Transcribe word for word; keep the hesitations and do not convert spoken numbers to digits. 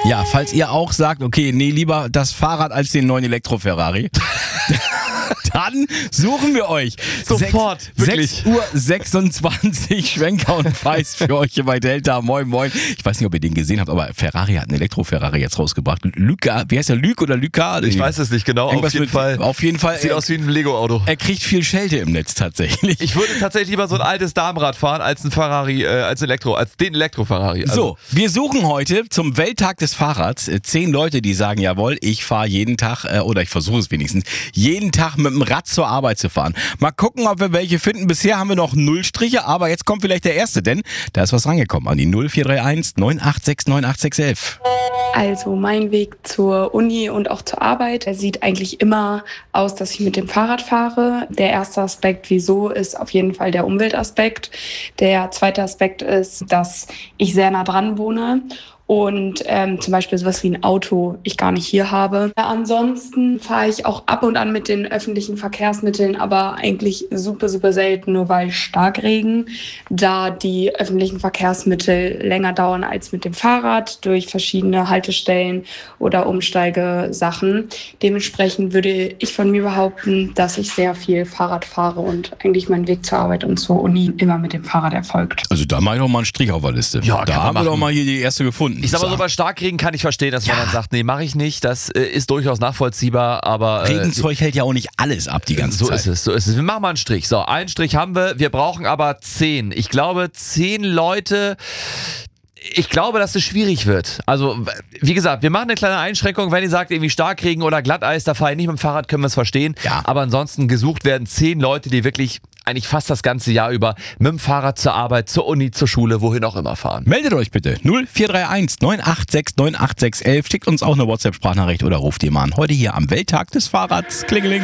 Ja, falls ihr auch sagt, okay, nee, lieber das Fahrrad als den neuen Elektro-Ferrari, dann suchen wir euch. Sofort, sechs, wirklich. sechs Uhr sechsundzwanzig, Schwenker und Weiß für euch hier bei Delta. Moin, moin. Ich weiß nicht, ob ihr den gesehen habt, aber Ferrari hat einen Elektro-Ferrari jetzt rausgebracht. Luca, wie heißt der? Luc oder Luca? Ich weiß es nicht genau, Irgendwas auf jeden mit, Fall. Auf jeden Fall. Sieht er, aus wie ein Lego-Auto. Er kriegt viel Schelte im Netz tatsächlich. Ich würde tatsächlich lieber so ein altes Damenrad fahren als ein Ferrari, äh, als Elektro, als den Elektro-Ferrari. Also, So, wir suchen heute zum Welttag des Fahrrads äh, zehn Leute, die sagen, jawohl, ich fahre jeden Tag, äh, oder ich versuche es wenigstens, jeden Tag mit dem Rad zur Arbeit zu fahren. Mal gucken, ob wir welche finden. Bisher haben wir noch null Striche, aber jetzt kommt vielleicht der erste, denn da ist was rangekommen an die null vier drei eins neun acht sechs neun acht sechs elf. Also mein Weg zur Uni und auch zur Arbeit, der sieht eigentlich immer aus, dass ich mit dem Fahrrad fahre. Der erste Aspekt, wieso, ist auf jeden Fall der Umweltaspekt. Der zweite Aspekt ist, dass ich sehr nah dran wohne und ähm, zum Beispiel sowas wie ein Auto ich gar nicht hier habe. Ja, ansonsten fahre ich auch ab und an mit den öffentlichen Verkehrsmitteln, aber eigentlich super, super selten, nur weil Starkregen, da die öffentlichen Verkehrsmittel länger dauern als mit dem Fahrrad durch verschiedene Haltestellen oder Umsteigesachen. Dementsprechend würde ich von mir behaupten, dass ich sehr viel Fahrrad fahre und eigentlich mein Weg zur Arbeit und zur Uni immer mit dem Fahrrad erfolgt. Also da mache ich doch mal einen Strich auf der Liste. Ja, da kann man haben wir machen. doch mal hier die erste gefunden. ich sag mal so, bei Starkregen kann ich verstehen, dass Ja. man dann sagt, nee, mache ich nicht. Das äh, ist durchaus nachvollziehbar, aber... Äh, Regenzeug hält ja auch nicht alles ab die ganze so Zeit. ist es, so ist es. Wir machen mal einen Strich. So, einen Strich haben wir. Wir brauchen aber zehn. Ich glaube, zehn Leute... Ich glaube, dass es schwierig wird. Also, wie gesagt, wir machen eine kleine Einschränkung. Wenn ihr sagt, irgendwie Starkregen oder Glatteis, da fahre ich nicht mit dem Fahrrad, können wir es verstehen. Ja. Aber ansonsten gesucht werden zehn Leute, die wirklich eigentlich fast das ganze Jahr über mit dem Fahrrad zur Arbeit, zur Uni, zur Schule, wohin auch immer fahren. Meldet euch bitte null vier drei eins neun acht sechs neun acht sechs elf. Schickt uns auch eine WhatsApp-Sprachnachricht oder ruft ihr mal an. Heute hier am Welttag des Fahrrads. Klingeling.